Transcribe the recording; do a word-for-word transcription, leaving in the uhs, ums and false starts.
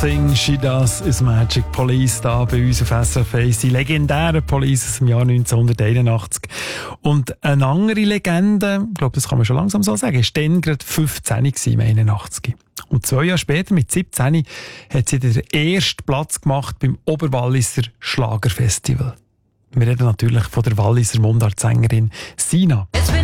Thing She Does is Magic. Police da bei uns auf S R F eins. Die legendären Police aus dem Jahr neunzehnhunderteinundachtzig. Und eine andere Legende, ich glaube, das kann man schon langsam so sagen, ist dann gerade fünfzehn im einundachtzig. Und zwei Jahre später, mit siebzehn, hat sie den ersten Platz gemacht beim Oberwalliser Schlagerfestival. Wir reden natürlich von der Walliser Mundartsängerin Sina.